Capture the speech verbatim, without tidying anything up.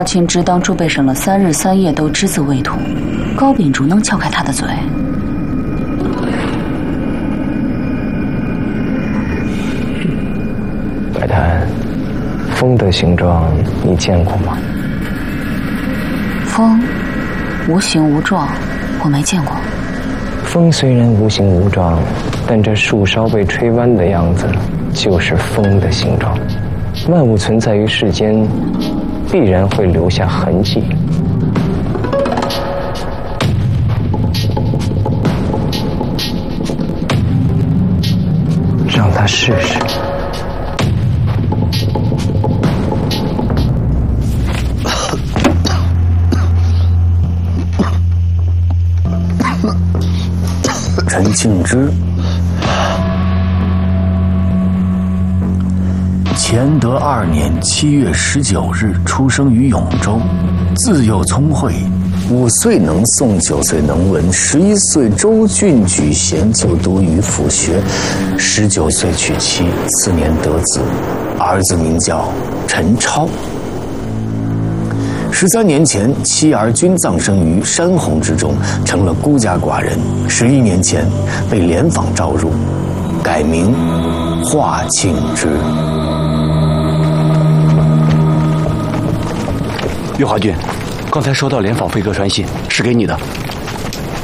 庆之当初被审了三日三夜都只字未吐，高秉烛能撬开他的嘴？ 白檀，风的形状你见过吗？ 风，无形无状，我没见过。 风虽然无形无状，但这树梢被吹弯的样子，就是风的形状。万物存在于世间，必然会留下痕迹。让他试试。 陈庆之，乾德二年七月十九日出生于永州，自幼聪慧，五岁能诵，九岁能文，十一岁州郡举贤就读于府学，十九岁娶妻，次年得子，儿子名叫陈超。十三年前，妻儿均葬生于山洪之中，成了孤家寡人。十一年前，被联访招入，改名华庆之。 月华君，刚才收到联访飞鸽传信，是给你的。